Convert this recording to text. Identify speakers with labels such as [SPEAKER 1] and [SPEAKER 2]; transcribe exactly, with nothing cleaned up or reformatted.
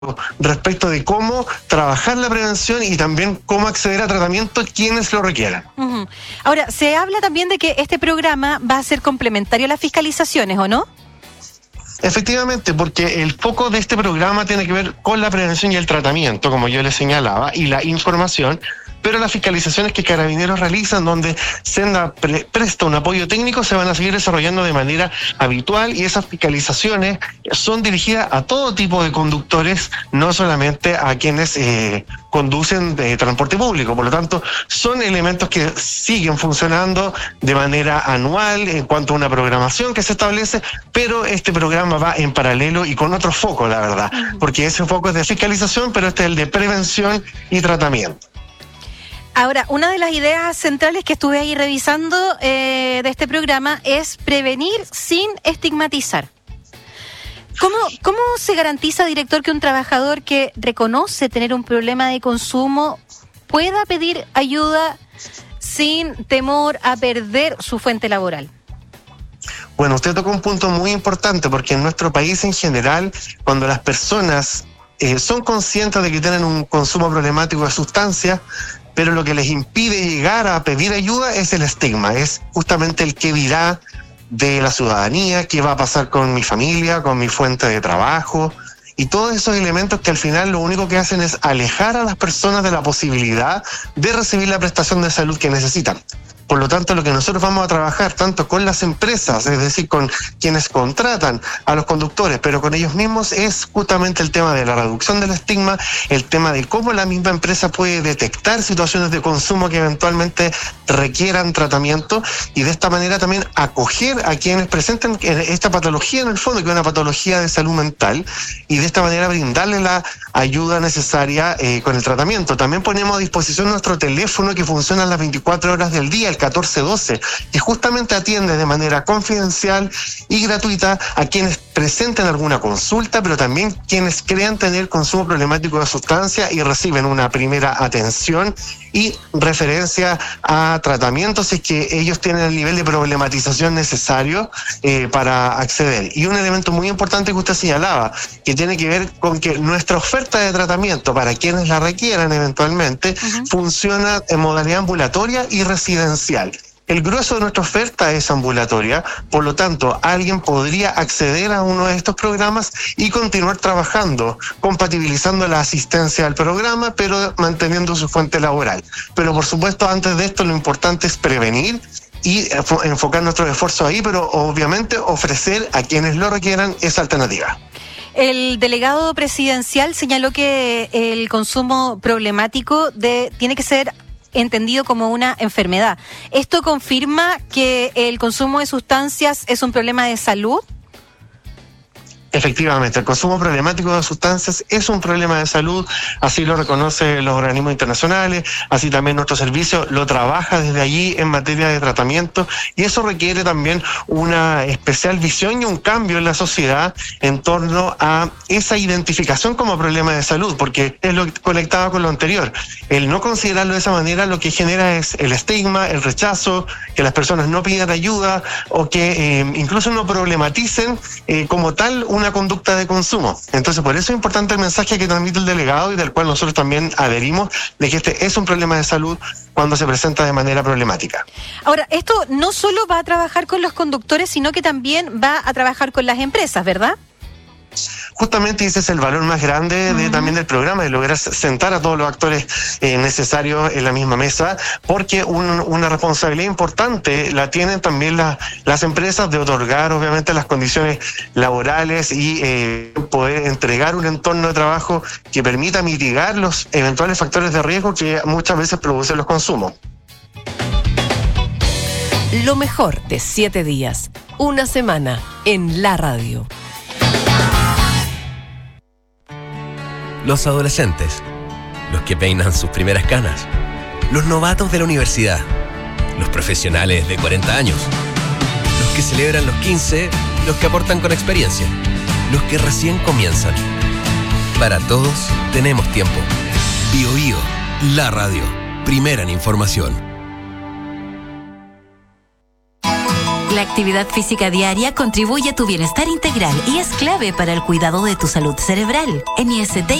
[SPEAKER 1] respecto de cómo trabajar la prevención y también cómo acceder a tratamiento quienes lo requieran.
[SPEAKER 2] Uh-huh. Ahora, se habla también de que este programa va a ser complementario a las fiscalizaciones, ¿o no?
[SPEAKER 1] Efectivamente, porque el foco de este programa tiene que ver con la prevención y el tratamiento, como yo les señalaba, y la información, pero las fiscalizaciones que Carabineros realizan, donde Senda pre- presta un apoyo técnico, se van a seguir desarrollando de manera habitual, y esas fiscalizaciones son dirigidas a todo tipo de conductores, no solamente a quienes eh, conducen de transporte público. Por lo tanto, son elementos que siguen funcionando de manera anual en cuanto a una programación que se establece, pero este programa va en paralelo y con otro foco, la verdad, porque ese foco es de fiscalización, pero este es el de prevención y tratamiento.
[SPEAKER 2] Ahora, una de las ideas centrales que estuve ahí revisando eh, de este programa es prevenir sin estigmatizar. ¿Cómo, ¿Cómo se garantiza, director, que un trabajador que reconoce tener un problema de consumo pueda pedir ayuda sin temor a perder su fuente laboral?
[SPEAKER 1] Bueno, usted tocó un punto muy importante, porque en nuestro país en general, cuando las personas eh, son conscientes de que tienen un consumo problemático de sustancias, pero lo que les impide llegar a pedir ayuda es el estigma, es justamente el qué dirá de la ciudadanía, qué va a pasar con mi familia, con mi fuente de trabajo, y todos esos elementos que al final lo único que hacen es alejar a las personas de la posibilidad de recibir la prestación de salud que necesitan. Por lo tanto, lo que nosotros vamos a trabajar tanto con las empresas, es decir, con quienes contratan a los conductores, pero con ellos mismos, es justamente el tema de la reducción del estigma, el tema de cómo la misma empresa puede detectar situaciones de consumo que eventualmente requieran tratamiento, y de esta manera también acoger a quienes presenten esta patología en el fondo, que es una patología de salud mental, y de esta manera brindarle la ayuda necesaria eh, con el tratamiento. También ponemos a disposición nuestro teléfono que funciona las veinticuatro horas del día, el catorce doce, que justamente atiende de manera confidencial y gratuita a quienes presenten alguna consulta, pero también quienes crean tener consumo problemático de sustancia y reciben una primera atención y referencia a tratamientos si es que ellos tienen el nivel de problematización necesario eh, para acceder. Y un elemento muy importante que usted señalaba, que tiene que ver con que nuestra oferta de tratamiento para quienes la requieran eventualmente uh-huh. funciona en modalidad ambulatoria y residencial. El grueso de nuestra oferta es ambulatoria, por lo tanto, alguien podría acceder a uno de estos programas y continuar trabajando, compatibilizando la asistencia al programa, pero manteniendo su fuente laboral. Pero por supuesto, antes de esto, lo importante es prevenir y enfocar nuestros esfuerzos ahí, pero obviamente ofrecer a quienes lo requieran esa alternativa.
[SPEAKER 2] El delegado presidencial señaló que el consumo problemático de, tiene que ser entendido como una enfermedad. ¿Esto confirma que el consumo de sustancias es un problema de salud?
[SPEAKER 1] Efectivamente, el consumo problemático de sustancias es un problema de salud, así lo reconocen los organismos internacionales, así también nuestro servicio lo trabaja desde allí en materia de tratamiento, y eso requiere también una especial visión y un cambio en la sociedad en torno a esa identificación como problema de salud, porque es lo que conectaba con lo anterior. El no considerarlo de esa manera lo que genera es el estigma, el rechazo, que las personas no pidan ayuda o que eh, incluso no problematicen eh, como tal un una conducta de consumo. Entonces, por eso es importante el mensaje que transmite el delegado y del cual nosotros también adherimos, de que este es un problema de salud cuando se presenta de manera problemática.
[SPEAKER 2] Ahora, esto no solo va a trabajar con los conductores, sino que también va a trabajar con las empresas, ¿verdad?
[SPEAKER 1] Justamente ese es el valor más grande de, uh-huh. también del programa, de lograr sentar a todos los actores eh, necesarios en la misma mesa, porque un, una responsabilidad importante la tienen también la, las empresas de otorgar obviamente las condiciones laborales y eh, poder entregar un entorno de trabajo que permita mitigar los eventuales factores de riesgo que muchas veces producen los consumos.
[SPEAKER 3] Lo mejor de siete días, una semana en la radio.
[SPEAKER 4] Los adolescentes, los que peinan sus primeras canas, los novatos de la universidad, los profesionales de cuarenta años, los que celebran los quince, los que aportan con experiencia, los que recién comienzan. Para todos tenemos tiempo. Bío Bío, la radio, primera en información.
[SPEAKER 3] La
[SPEAKER 5] La actividad física diaria contribuye a tu bienestar integral y es clave para el cuidado de tu salud cerebral. En I S D